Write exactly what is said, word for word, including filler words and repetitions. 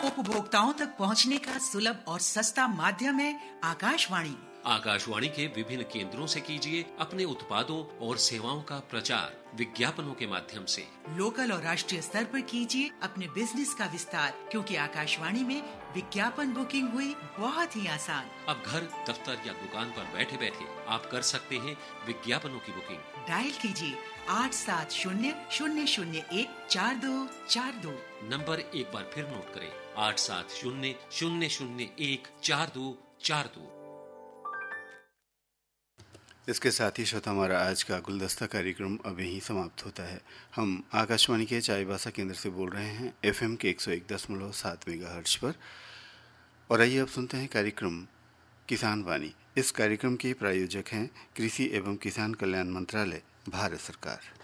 उपभोक्ताओं तक पहुंचने का सुलभ और सस्ता माध्यम है आकाशवाणी। आकाशवाणी के विभिन्न केंद्रों से कीजिए अपने उत्पादों और सेवाओं का प्रचार विज्ञापनों के माध्यम से। लोकल और राष्ट्रीय स्तर पर कीजिए अपने बिजनेस का विस्तार, क्योंकि आकाशवाणी में विज्ञापन बुकिंग हुई बहुत ही आसान। अब घर, दफ्तर या दुकान पर बैठे बैठे आप कर सकते हैं विज्ञापनों की बुकिंग। डायल कीजिए आठ सात शून्य शून्य शून्य एक चार दो चार दो। नंबर एक बार फिर नोट करें, आठ सात शून्य शून्य शून्य एक चार दो चार दो। इसके साथ ही श्रोता हमारा आज का गुलदस्ता कार्यक्रम अब यहीं समाप्त होता है। हम आकाशवाणी के चाईबासा केंद्र से बोल रहे हैं एफएम के एक सौ एक दशमलव सात मेगाहर्ट्ज पर। और आइए अब सुनते हैं कार्यक्रम किसान वाणी। इस कार्यक्रम के प्रायोजक हैं कृषि एवं किसान कल्याण मंत्रालय, भारत सरकार।